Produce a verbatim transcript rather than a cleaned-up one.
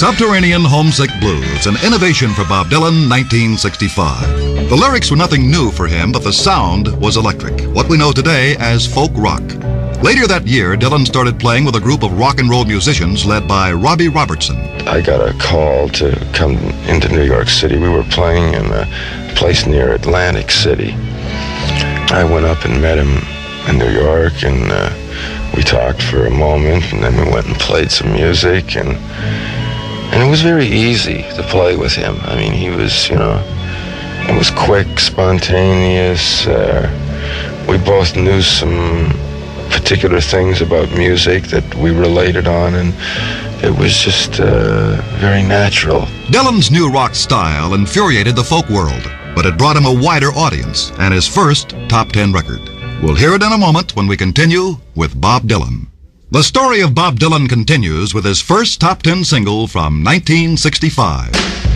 Subterranean Homesick Blues, an innovation for Bob Dylan, nineteen sixty-five. The lyrics were nothing new for him, but the sound was electric, what we know today as folk rock. Later that year, Dylan started playing with a group of rock and roll musicians led by Robbie Robertson. I got a call to come into New York City. We were playing in a place near Atlantic City. I went up and met him in New York, and uh, we talked for a moment, and then we went and played some music, and and it was very easy to play with him. I mean, he was, you know, it was quick, spontaneous. Uh, we both knew some particular things about music that we related on, and it was just uh, very natural. Dylan's new rock style infuriated the folk world, but it brought him a wider audience and his first top ten record. We'll hear it in a moment when we continue with Bob Dylan. The story of Bob Dylan continues with his first top ten single from nineteen sixty-five.